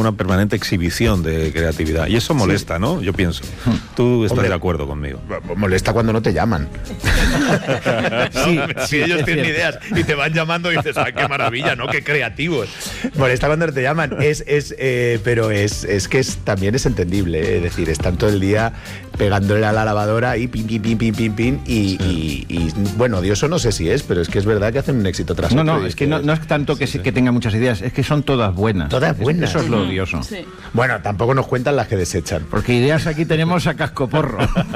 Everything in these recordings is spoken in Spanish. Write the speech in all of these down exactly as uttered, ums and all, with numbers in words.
una permanente exhibición de creatividad. Y eso molesta, sí. ¿no? Yo pienso. Tú estás Hombre, de acuerdo conmigo. Molesta cuando no te llaman. sí, no, si sí, ellos tienen cierto. ideas y te van llamando y dices, ¡ay, qué maravilla, ¿no? ¡Qué creativos! Molesta cuando no te llaman. Es, es, eh, pero es, es que es, también es entendible. ¿eh? Es decir, están todo el día pegándole a la lavadora y pin, pin, pin, pin, pin, pin. Y, sí. y, y bueno, odioso no sé si es, pero es que es verdad que hacen un éxito tras no, otro. No, no, es que no, no es tanto que, sí, que tenga muchas ideas, es que son todas buenas. Todas buenas. Eso es lo odioso. Sí. Bueno, tampoco nos cuentan las que desechan. Porque ideas aquí tenemos a cascoporro,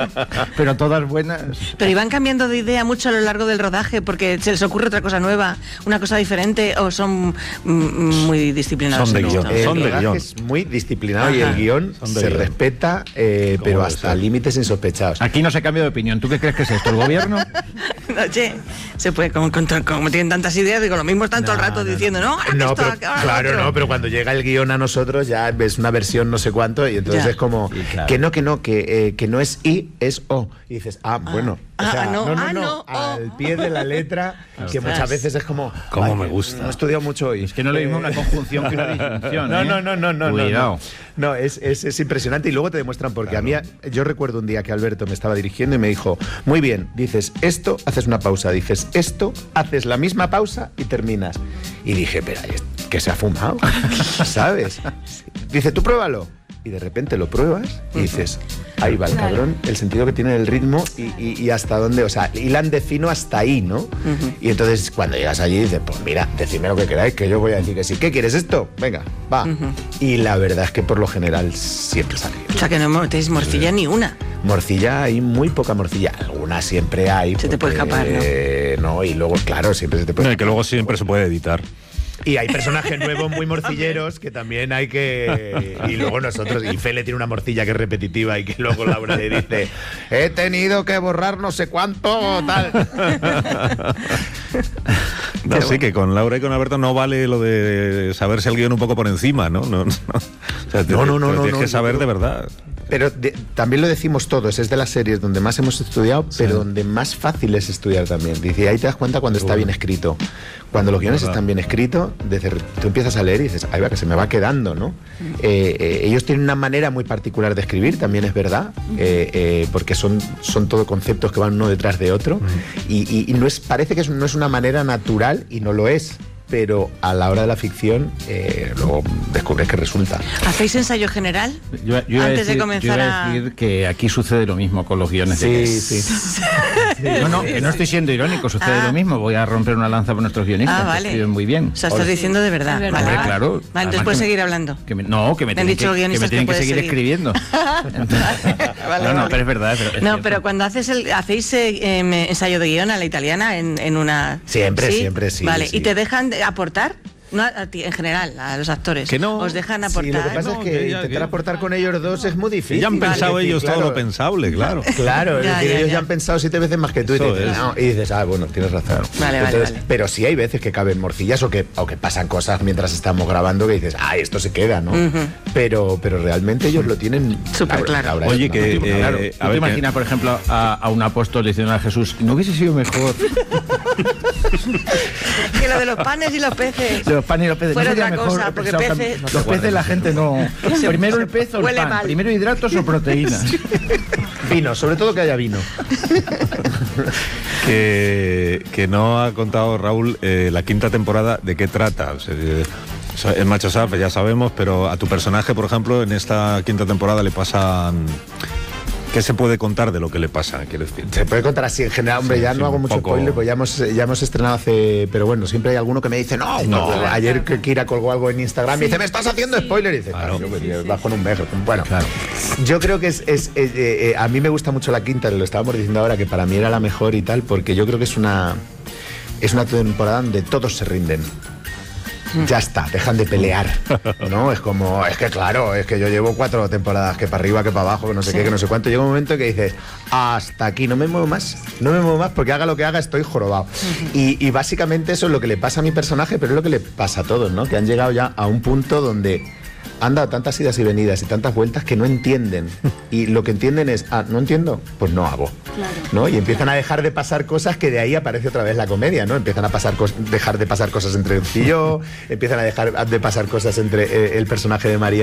pero todas buenas. Pero iban cambiando de idea mucho a lo largo del rodaje, porque se les ocurre otra cosa nueva, una cosa diferente, o son mm, muy disciplinados. Son de guión. El son de rodaje guión. es muy disciplinado. Ajá. Y el guión se guión. respeta, eh, pero hasta límites insospechados. Aquí no se cambia de opinión. ¿Tú qué crees que es esto? ¿El gobierno? Oye, se puede, como, como, como tienen tantas ideas, digo, lo mismo están no, todo el rato no, diciendo, no, no, esto, pero, claro, otro. no, pero cuando llega el guión a nosotros ya ves una versión no sé cuánto y entonces ya. es como, sí, claro. que no, que no, que, eh, que no es I, es O. Y dices, ah, ah bueno. Ah, o sea, no, no, no, ah, no, no, al oh. pie de la letra, que Ostras. muchas veces es como, cómo me gusta. No he estudiado mucho hoy. Es que no le dimos eh, una conjunción que una disyunción. No, ¿eh? no, no, no, no. Cuidado. No, no es, es, es impresionante y luego te demuestran porque claro. a mí, yo recuerdo un día que Alberto me estaba dirigiendo y me dijo, muy bien, dices esto, haces una pausa, dices esto, haces la misma pausa y terminas. Y dije, pero que se ha fumado, ¿sabes? Dice, tú pruébalo. Y de repente lo pruebas y dices, ahí va el claro. cabrón, el sentido que tiene el ritmo y, y, y hasta dónde, o sea, hilan de fino hasta ahí, ¿no? Uh-huh. Y entonces cuando llegas allí dices, pues mira, decidme lo que queráis, que yo voy a decir que sí. ¿Qué quieres esto? Venga, va. Uh-huh. Y la verdad es que por lo general siempre sale. O sea, que no metéis morcilla sí. ni una. Morcilla, hay muy poca morcilla. Alguna siempre hay. Se porque, te puede escapar, ¿no? Eh, no, y luego, claro, siempre se te puede no, y que luego siempre se puede editar. Y hay personajes nuevos muy morcilleros que también hay que... Y luego nosotros, y Fele tiene una morcilla que es repetitiva y que luego Laura le dice, he tenido que borrar no sé cuánto, tal. No, sí, que con Laura y con Alberto no vale lo de saberse el guión un poco por encima, ¿no? No, no, o sea, te, no, no, no, te, te no, tienes no, que saber no, de verdad. Pero de, también lo decimos todos, es de las series donde más hemos estudiado, sí. pero donde más fácil es estudiar también. Dice, ahí te das cuenta cuando está bien escrito. Cuando los guiones están bien escritos, desde, tú empiezas a leer y dices, ahí va, que se me va quedando, ¿no? Eh, eh, ellos tienen una manera muy particular de escribir, también es verdad, eh, eh, porque son, son todo conceptos que van uno detrás de otro, y, y, y no es, parece que es, no es una manera natural, y no lo es. Pero a la hora de la ficción eh, luego descubres que resulta. ¿Hacéis ensayo general? Yo, yo antes decir, de comenzar yo iba a decir a... que aquí sucede lo mismo con los guiones. Sí, de... sí. sí. No, no, que no estoy siendo irónico, sucede ah. lo mismo. Voy a romper una lanza por nuestros guionistas, ah, vale. que escriben muy bien. O sea, estás diciendo de verdad. Vale. Hombre, claro. Vale, entonces puedes seguir hablando. Que me, no, que me, me tienen, que, que me tienen que, que seguir, seguir escribiendo. Entonces, vale, no, no, vale. pero es verdad. Pero es no, cierto. Pero cuando haces el, hacéis eh, ensayo de guión a la italiana en, en una... Siempre, ¿sí? siempre, sí. Vale, sí. ¿y te dejan aportar? No a ti, en general, a los actores. Que no. ¿Os dejan aportar? Sí, lo que pasa no, es que, que ya, intentar que... aportar con ellos dos es muy difícil. Ya han pensado vale, ellos claro. todo lo pensable, claro. Claro, es ya, decir, ya, ellos ya. ya han pensado siete veces más que tú y, te dices, no, y dices, ah, bueno, tienes razón. Vale, Entonces, vale, vale. Pero sí hay veces que caben morcillas o que, o que pasan cosas mientras estamos grabando que dices, ah, esto se queda, ¿no? Uh-huh. Pero, pero realmente ellos lo tienen súper claro. Laura, Oye, que... no, Eh, claro. a ¿Tú ver, te imaginas, que... por ejemplo, a, a un apóstol diciendo a Jesús, ¿no hubiese sido mejor? Que lo de los panes y los peces. Los panes y los peces. Fuera ¿No otra mejor cosa, porque peces... Los peces la gente no... Se, Primero el pez o el pan. Mal. Primero hidratos o proteínas. Vino, sobre todo que haya vino. que, que no ha contado Raúl eh, la quinta temporada de qué trata. O sea, el Macho Sabe, ya sabemos, pero a tu personaje, por ejemplo, en esta quinta temporada le pasan... ¿Qué se puede contar de lo que le pasa? Quiero decir. Se puede contar así en general, hombre, sí, ya sí, no hago mucho poco... spoiler, pues ya hemos, ya hemos estrenado hace... Pero bueno, siempre hay alguno que me dice, no, no, no ayer que Kira colgó algo en Instagram sí, y dice, me estás haciendo sí. spoiler, y dice, claro, claro yo vas con un mejor. Bueno, claro. Yo creo que es... es, es eh, eh, a mí me gusta mucho la quinta, lo estábamos diciendo ahora, que para mí era la mejor y tal, porque yo creo que es una... Es una temporada donde todos se rinden. Ya está, dejan de pelear, ¿no? Es como, es que claro, es que yo llevo cuatro temporadas, que para arriba, que para abajo, que no sé sí. qué, que no sé cuánto. Llega un momento que dices, hasta aquí, no me muevo más, no me muevo más, porque haga lo que haga estoy jorobado. Uh-huh. Y, y básicamente eso es lo que le pasa a mi personaje, pero es lo que le pasa a todos, ¿no? Que han llegado ya a un punto donde han dado tantas idas y venidas y tantas vueltas que no entienden. Y lo que entienden es, ah, ¿no entiendo? Pues no hago. Claro. ¿No? Y empiezan a dejar de pasar cosas que de ahí aparece otra vez la comedia, ¿no? Empiezan a pasar cos- dejar de pasar cosas entre él y yo, empiezan a dejar de pasar cosas entre eh, el personaje de María